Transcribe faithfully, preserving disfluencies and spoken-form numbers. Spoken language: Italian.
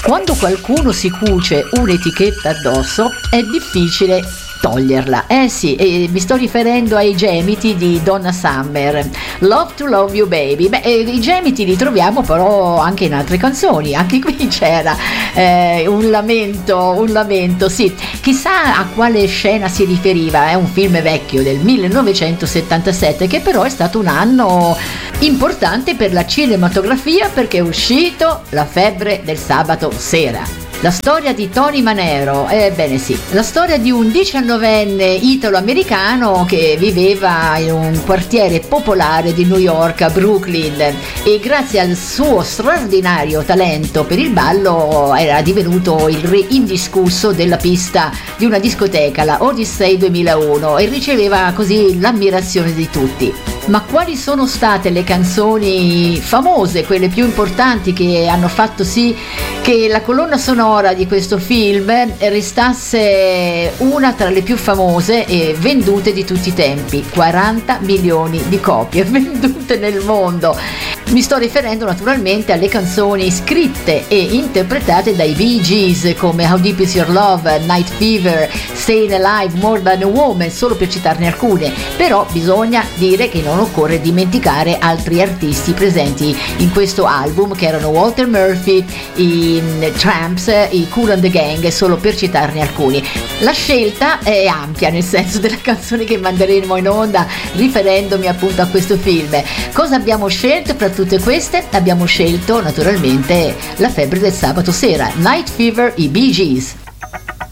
Quando qualcuno si cuce un'etichetta addosso è difficile toglierla. Eh sì, eh, mi sto riferendo ai gemiti di Donna Summer, Love to Love You Baby. Beh, eh, i gemiti li troviamo però anche in altre canzoni, anche qui c'era eh, un lamento, un lamento, sì. Chissà a quale scena si riferiva, è un film vecchio del millenovecentosettantasette che però è stato un anno importante per la cinematografia perché è uscito La febbre del sabato sera. La storia di Tony Manero, ebbene sì, la storia di un diciannovenne italo-americano che viveva in un quartiere popolare di New York, a Brooklyn, e grazie al suo straordinario talento per il ballo era divenuto il re indiscusso della pista di una discoteca, la Odyssey duemilauno, e riceveva così l'ammirazione di tutti. Ma quali sono state le canzoni famose, quelle più importanti che hanno fatto sì che la colonna sonora di questo film restasse una tra le più famose e vendute di tutti i tempi? quaranta milioni di copie vendute nel mondo. Mi sto riferendo naturalmente alle canzoni scritte e interpretate dai Bee Gees come How Deep Is Your Love, Night Fever, Staying Alive, More Than a Woman, solo per citarne alcune. Però bisogna dire che non occorre dimenticare altri artisti presenti in questo album, che erano Walter Murphy, i Tramps, i Kool and the Gang, solo per citarne alcuni. La scelta è ampia, nel senso della canzone che manderemo in onda riferendomi appunto a questo film. Cosa abbiamo scelto tra tutte queste? Abbiamo scelto naturalmente La febbre del sabato sera, Night Fever, i Bee Gees.